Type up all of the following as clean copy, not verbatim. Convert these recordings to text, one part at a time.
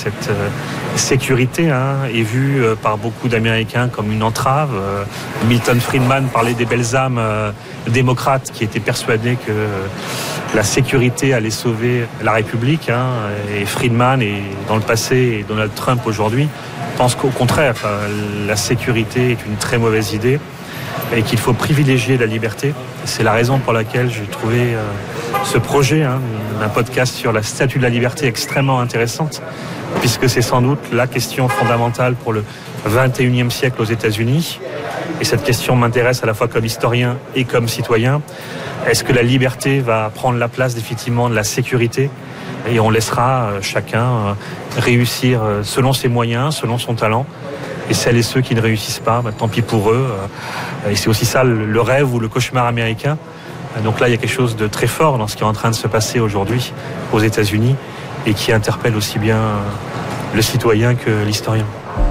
cette sécurité est vue par beaucoup d'Américains comme une entrave. Milton Friedman parlait des belles âmes démocrates qui étaient persuadés que la sécurité allait sauver la République. Et Friedman, et dans le passé, et Donald Trump aujourd'hui, pensent qu'au contraire, la sécurité est une très mauvaise idée et qu'il faut privilégier la liberté. C'est la raison pour laquelle j'ai trouvé ce projet d'un podcast sur la Statue de la Liberté extrêmement intéressante, puisque c'est sans doute la question fondamentale pour le 21e siècle aux États-Unis. Et cette question m'intéresse à la fois comme historien et comme citoyen. Est-ce que la liberté va prendre la place définitivement de la sécurité ? Et on laissera chacun réussir selon ses moyens, selon son talent. Et celles et ceux qui ne réussissent pas, tant pis pour eux. Et c'est aussi ça le rêve ou le cauchemar américain. Donc là, il y a quelque chose de très fort dans ce qui est en train de se passer aujourd'hui aux États-Unis et qui interpelle aussi bien le citoyen que l'historien.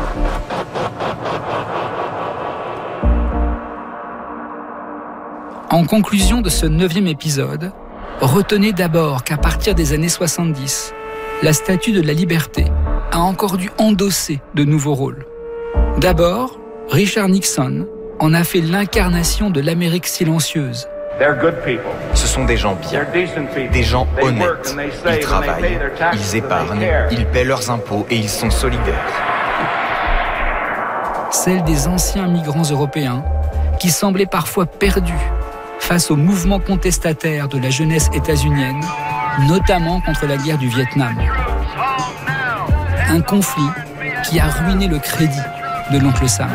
En conclusion de ce 9e épisode, retenez d'abord qu'à partir des années 70, la Statue de la Liberté a encore dû endosser de nouveaux rôles. D'abord, Richard Nixon en a fait l'incarnation de l'Amérique silencieuse. Ce sont des gens bien, des gens honnêtes. Ils travaillent, ils épargnent, ils paient leurs impôts et ils sont solidaires. Celle des anciens migrants européens qui semblaient parfois perdus face aux mouvements contestataires de la jeunesse états-unienne, notamment contre la guerre du Vietnam. Un conflit qui a ruiné le crédit de l'oncle Sam.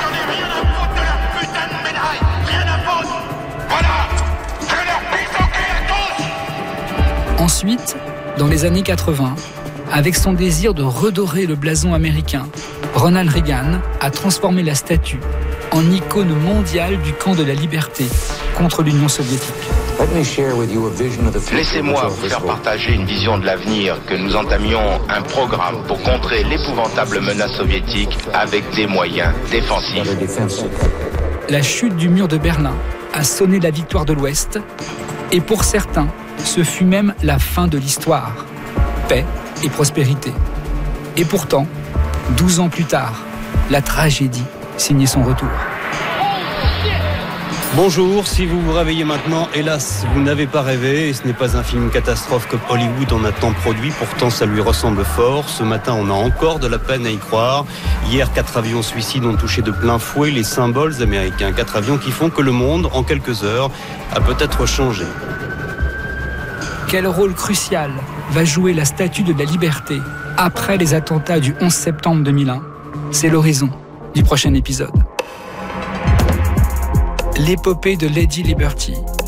Ensuite, dans les années 80, avec son désir de redorer le blason américain, Ronald Reagan a transformé la statue en icône mondiale du camp de la liberté contre l'Union soviétique. Laissez-moi vous faire partager une vision de l'avenir, que nous entamions un programme pour contrer l'épouvantable menace soviétique avec des moyens défensifs. La chute du mur de Berlin a sonné la victoire de l'Ouest, et pour certains, ce fut même la fin de l'histoire. Paix et prospérité. Et pourtant, 12 ans plus tard, la tragédie signait son retour. Bonjour, si vous vous réveillez maintenant, hélas, vous n'avez pas rêvé et ce n'est pas un film catastrophe comme Hollywood en a tant produit, pourtant ça lui ressemble fort. Ce matin, on a encore de la peine à y croire. Hier, 4 avions suicides ont touché de plein fouet les symboles américains. 4 avions qui font que le monde, en quelques heures, a peut-être changé. Quel rôle crucial va jouer la Statue de la Liberté après les attentats du 11 septembre 2001 ? C'est l'horizon du prochain épisode. L'épopée de Lady Liberty